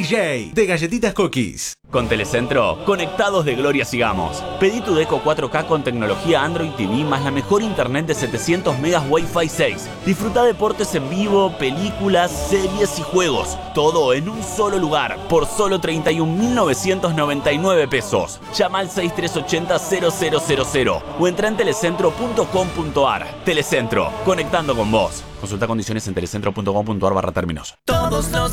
DJ de Galletitas Cookies. Con Telecentro, conectados de gloria sigamos. Pedí tu Deco 4K con tecnología Android TV más la mejor internet de 700 megas Wi-Fi 6. Disfruta deportes en vivo, películas, series y juegos. Todo en un solo lugar, por solo 31.999 pesos. Llama al 6380-0000 o entra en telecentro.com.ar. Telecentro, conectando con vos. Consulta condiciones en telecentro.com.ar/términos. Todos los